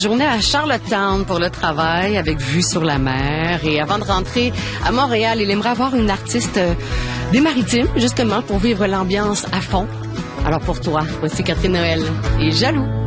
Journée à Charlottetown pour le travail avec vue sur la mer. Et avant de rentrer à Montréal, il aimerait avoir une artiste des Maritimes, justement, pour vivre l'ambiance à fond. Alors pour toi, voici Catherine Noël et Jaloux.